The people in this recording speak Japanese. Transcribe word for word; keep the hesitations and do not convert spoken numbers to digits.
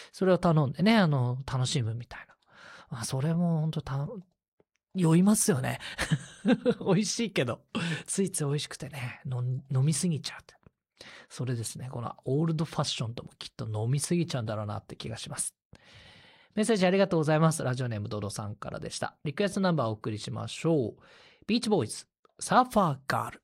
それを頼んでね、あの、楽しむみたいな。あ、それもほんとた酔いますよね。美味しいけど、ついつい美味しくてね、のん飲み過ぎちゃうって。それですね、このオールドファッションともきっと飲み過ぎちゃうんだろうなって気がします。メッセージありがとうございます。ラジオネームドドさんからでした。リクエストナンバーをお送りしましょう。ビーチボーイズ、サーファーガール。